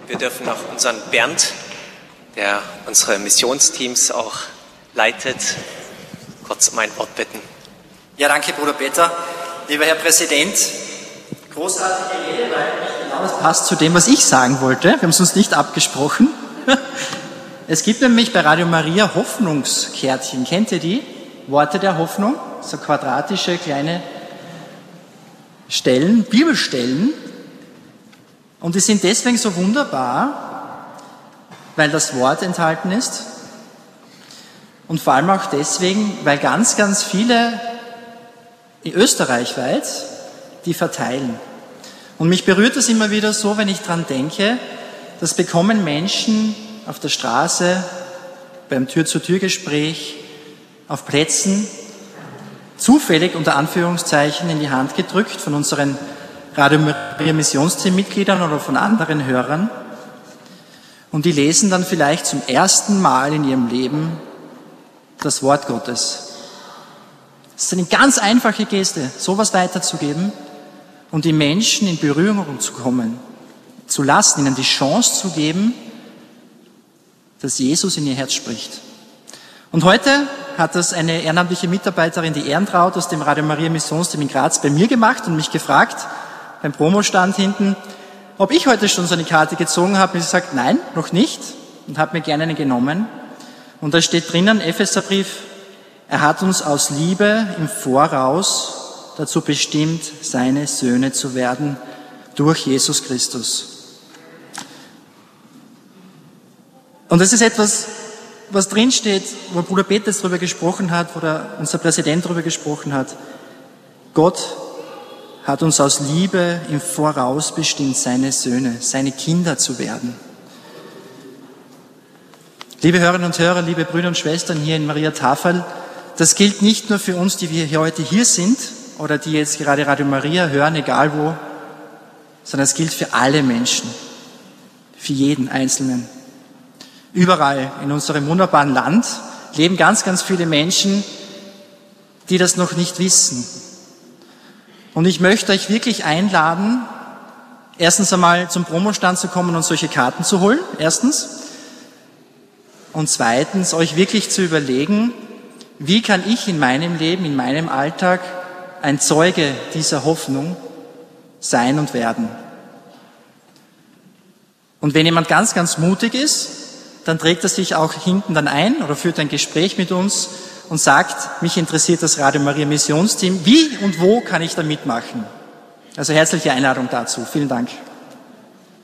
Wir dürfen auch unseren Bernd, der unsere Missionsteams auch leitet, kurz um ein Wort bitten. Ja, danke, Bruder Peter. Lieber Herr Präsident, großartige Rede, weil genau das passt zu dem, was ich sagen wollte. Wir haben es uns nicht abgesprochen. Es gibt nämlich bei Radio Maria Hoffnungskärtchen. Kennt ihr die? Worte der Hoffnung, so quadratische kleine Stellen, Bibelstellen. Und die sind deswegen so wunderbar, weil das Wort enthalten ist. Und vor allem auch deswegen, weil ganz, ganz viele österreichweit die verteilen. Und mich berührt das immer wieder so, wenn ich dran denke, das bekommen Menschen auf der Straße, beim Tür-zu-Tür-Gespräch, auf Plätzen, zufällig unter Anführungszeichen in die Hand gedrückt von unseren Radio Maria Missionsteam-Mitgliedern oder von anderen Hörern. Und die lesen dann vielleicht zum ersten Mal in ihrem Leben das Wort Gottes. Es ist eine ganz einfache Geste, sowas weiterzugeben und die Menschen in Berührung zu kommen, zu lassen, ihnen die Chance zu geben, dass Jesus in ihr Herz spricht. Und heute hat das eine ehrenamtliche Mitarbeiterin, die Ehrentraut aus dem Radio Maria Missionsteam in Graz, bei mir gemacht und mich gefragt, beim Promostand hinten, ob ich heute schon so eine Karte gezogen habe. Und ich gesagt, nein, noch nicht, und habe mir gerne eine genommen. Und da steht drinnen, Epheserbrief, er hat uns aus Liebe im Voraus dazu bestimmt, seine Söhne zu werden durch Jesus Christus. Und das ist etwas, was drinsteht, wo Bruder Peters darüber gesprochen hat, wo unser Präsident darüber gesprochen hat. Gott hat uns aus Liebe im Voraus bestimmt, seine Söhne, seine Kinder zu werden. Liebe Hörerinnen und Hörer, liebe Brüder und Schwestern hier in Maria Tafel, das gilt nicht nur für uns, die wir heute hier sind oder die jetzt gerade Radio Maria hören, egal wo, sondern es gilt für alle Menschen, für jeden Einzelnen. Überall in unserem wunderbaren Land leben ganz, ganz viele Menschen, die das noch nicht wissen. Und ich möchte euch wirklich einladen, erstens einmal zum Promostand zu kommen und solche Karten zu holen, erstens. Und zweitens, euch wirklich zu überlegen, wie kann ich in meinem Leben, in meinem Alltag ein Zeuge dieser Hoffnung sein und werden. Und wenn jemand ganz, ganz mutig ist, dann trägt er sich auch hinten dann ein oder führt ein Gespräch mit uns und sagt, mich interessiert das Radio Maria Missionsteam. Wie und wo kann ich da mitmachen? Also herzliche Einladung dazu. Vielen Dank.